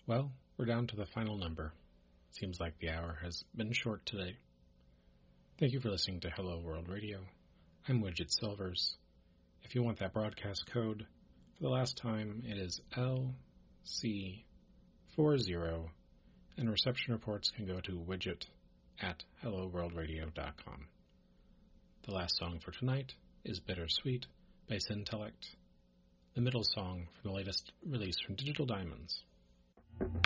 Well, we're down to the final number. Seems like the hour has been short today. Thank you for listening to Hello World Radio. I'm Widget Silvers. If you want that broadcast code, for the last time it is LC40, and reception reports can go to widget@helloworldradio.com. The last song for tonight is Bittersweet by Syntellect, the middle song from the latest release from Digital Diamonds.